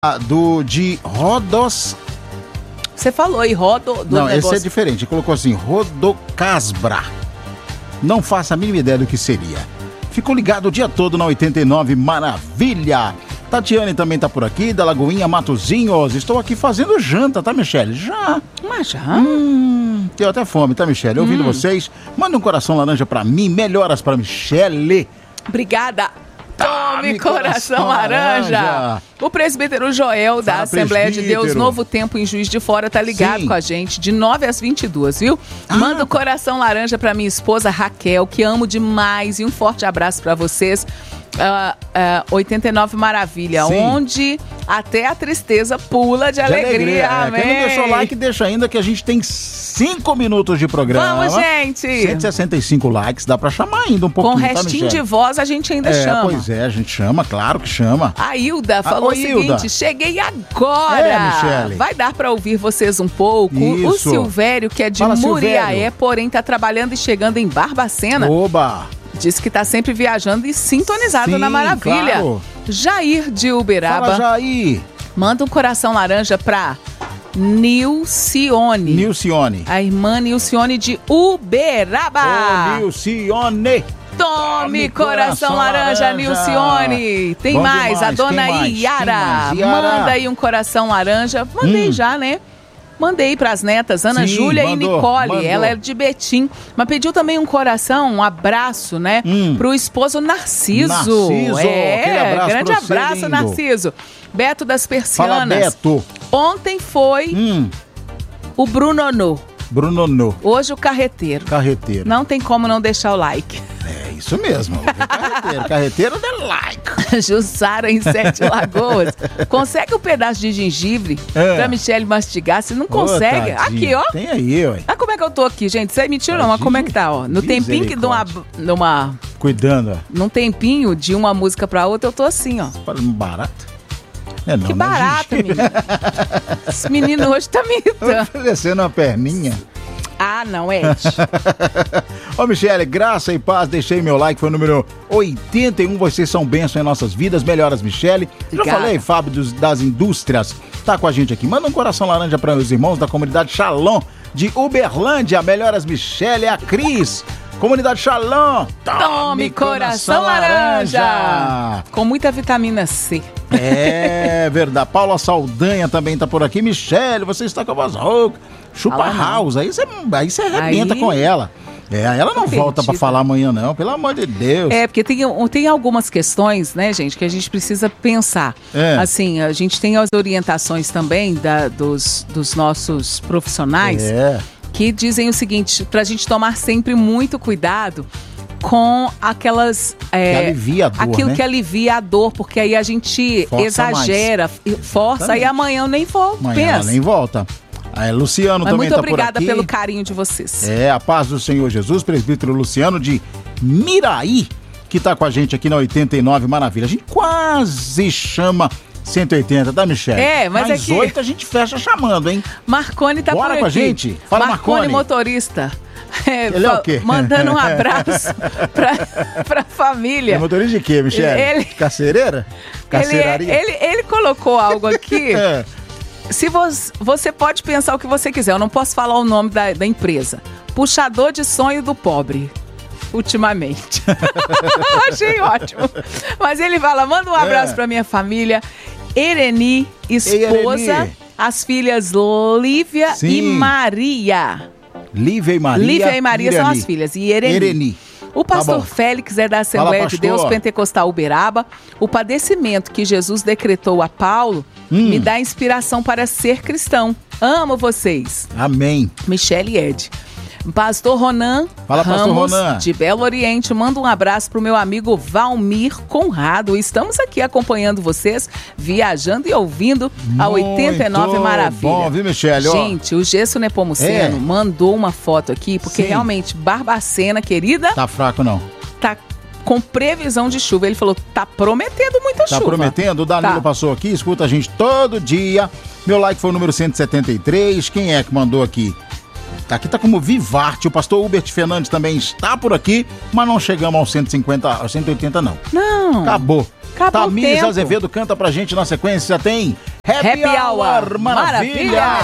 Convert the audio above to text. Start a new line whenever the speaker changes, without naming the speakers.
de Rodos.
Você falou aí,
Não,
negócio.
esse é diferente. Colocou assim, Rodocasbra. Não faço a mínima ideia do que seria. Ficou ligado o dia todo na 89, maravilha! Tatiane também tá por aqui, da Lagoinha Matozinhos. Estou aqui fazendo janta, tá, Michele? Já.
Mas já?
Tenho até fome, tá, Michele? Ouvindo vocês, manda um coração laranja pra mim, melhoras pra Michele.
Obrigada. Tome coração laranja. O presbítero Joel da Assembleia de Deus Novo Tempo em Juiz de Fora tá ligado com a gente de 9 às 22, viu? Manda o coração laranja pra minha esposa Raquel, que amo demais, e um forte abraço pra vocês. 89 Maravilha,
Sim.
Onde até a tristeza pula de alegria. Amém.
Quem não deixou o like, deixa ainda, que a gente tem 5 minutos de programa.
Vamos, gente.
165 likes, dá pra chamar ainda um pouquinho.
Com restinho de voz a gente ainda chama.
Pois é, a gente chama, claro que chama.
A Hilda falou o seguinte: cheguei agora.
Michele.
Vai dar pra ouvir vocês um pouco.
Isso.
O Silvério, que é de Muriaé, porém tá trabalhando e chegando em Barbacena.
Oba!
Diz que tá sempre viajando e sintonizado na Maravilha.
Claro.
Jair de Uberaba.
Fala, Jair.
Manda um coração laranja pra Nilcione.
Nilcione.
A irmã Nilcione de Uberaba.
Ô, Nilcione.
Tome coração laranja, Nilcione. Tem mais, a dona Iara. Manda aí um coração laranja. Mandei já, né? Mandei para as netas, Ana Júlia e Nicole. Ela é de Betim. Mas pediu também um coração, um abraço, né? Pro esposo Narciso. Grande abraço, Narciso. Beto das Persianas.
Fala, Beto.
Ontem foi o Brunonô.
Brunonô.
Hoje o Carreteiro.
Carreteiro.
Não tem como não deixar o like.
É isso mesmo. Carreteiro. Carreteiro dá like.
Jussara em Sete Lagoas. Consegue um pedaço de gengibre pra Michele mastigar? Se não consegue. Aqui, ó.
Tem aí, ué.
Ah, como é que eu tô aqui, gente? Isso é mentira não, mas como é que tá, ó? No tempinho que de uma...
Cuidando, ó.
Num tempinho de uma música pra outra, eu tô assim, ó.
Barato? É não,
que barato, menino. Esse menino hoje tá me irritando.
Oferecendo uma perninha.
Ah, não, Ed.
Ô, Michele, graça e paz, deixei meu like, foi o número 81, vocês são bênção em nossas vidas, melhoras, Michele. Já falei, Fábio das Indústrias, tá com a gente aqui. Manda um coração laranja para meus irmãos da comunidade Shalom de Uberlândia, melhoras, Michele, a Cris. Comunidade Shalom,
tome coração laranja. Com muita vitamina C.
É verdade. Paula Saldanha também tá por aqui. Michele, você está com a voz rouca. Chupa house, aí você arrebenta com ela. Ela não volta pra falar amanhã não, pelo amor de Deus.
Porque tem algumas questões, né, gente, que a gente precisa pensar. Assim, a gente tem as orientações também dos nossos profissionais que dizem o seguinte, pra gente tomar sempre muito cuidado com aquelas...
que alivia a dor,
aquilo que alivia a dor, porque aí a gente exagera, força, e amanhã eu nem volto.
Amanhã ela nem volta. Luciano também
muito
tá por aqui.
Muito obrigada pelo carinho de vocês.
A paz do Senhor Jesus, presbítero Luciano de Miraí, que tá com a gente aqui na 89 Maravilha. A gente quase chama 180, tá, Michele?
Mas
mais 8 a gente fecha chamando, hein?
Marconi tá por aqui.
Bora com a gente. Fala, Marconi.
Motorista.
Ele é o quê?
Mandando um abraço pra família.
É motorista de quê, Michele? Carcereira? Carceiraria?
Ele colocou algo aqui... Se você pode pensar o que você quiser, eu não posso falar o nome da empresa. Puxador de sonho do pobre, ultimamente. Achei ótimo. Mas ele fala, manda um abraço pra minha família. Ereni, esposa, as filhas Lívia e Maria.
Lívia e Maria
são as filhas. E Ereni. O pastor Félix é da Assembleia de Deus Pentecostal Uberaba. O padecimento que Jesus decretou a Paulo me dá inspiração para ser cristão. Amo vocês.
Amém.
Michele e Ed. Pastor Ronan Ramos, de Belo Oriente, manda um abraço pro meu amigo Valmir Conrado. Estamos aqui acompanhando vocês, viajando e ouvindo a 89 Maravilha.
Bom, viu, Michele?
Gente, o Gesso Nepomuceno mandou uma foto aqui, porque realmente, Barbacena, querida...
Tá fraco, não.
Tá com previsão de chuva. Ele falou, tá prometendo muita chuva.
Tá prometendo? O Danilo passou aqui, escuta a gente todo dia. Meu like foi o número 173. Quem é que mandou aqui? Aqui tá como Vivarte, o pastor Hubert Fernandes também está por aqui, mas não chegamos aos 150, aos 180 não.
Não.
Acabou.
Tamires
Azevedo canta pra gente na sequência, tem
Happy Hour.
Maravilha.